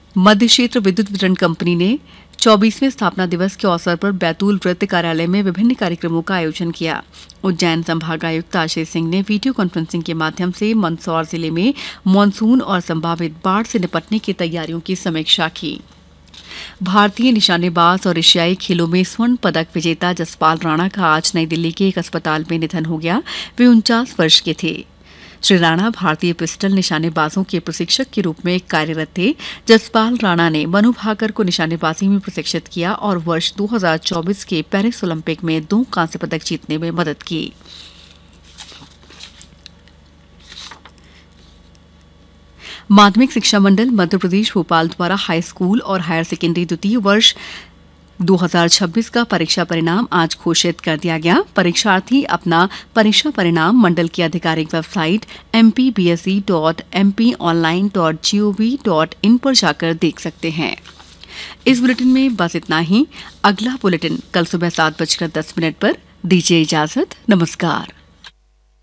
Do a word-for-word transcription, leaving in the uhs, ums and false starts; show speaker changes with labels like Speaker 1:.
Speaker 1: मध्य क्षेत्र विद्युत वितरण कंपनी ने चौबीसवें स्थापना दिवस के अवसर पर बैतूल वृत्त कार्यालय में विभिन्न कार्यक्रमों का आयोजन किया। उज्जैन संभागायुक्त आशीष सिंह ने वीडियो कॉन्फ्रेंसिंग के माध्यम से मंदसौर जिले में मानसून और संभावित बाढ़ से निपटने की तैयारियों की समीक्षा की। भारतीय निशानेबाज और एशियाई खेलों में स्वर्ण पदक विजेता जसपाल राणा का आज नई दिल्ली के एक अस्पताल में निधन हो गया। वे उनचास वर्ष के थे। श्री राणा भारतीय पिस्टल निशानेबाजों के प्रशिक्षक के रूप में कार्यरत थे। जसपाल राणा ने मनु भाकर को निशानेबाजी में प्रशिक्षित किया और वर्ष दो हज़ार चौबीस के पेरिस ओलंपिक में दो कांस्य पदक जीतने में मदद की। माध्यमिक शिक्षा मंडल मध्य प्रदेश भोपाल द्वारा हाई स्कूल और हायर सेकेंडरी द्वितीय वर्ष दो हज़ार छब्बीस का परीक्षा परिणाम आज घोषित कर दिया गया। परीक्षार्थी अपना परीक्षा परिणाम मंडल की आधिकारिक website M P B S E dot M P online dot G O V dot in पर जाकर देख सकते हैं। इस बुलेटिन में बस इतना ही। अगला बुलेटिन कल सुबह सात बजकर दस मिनट पर। दीजिए इजाजत। नमस्कार।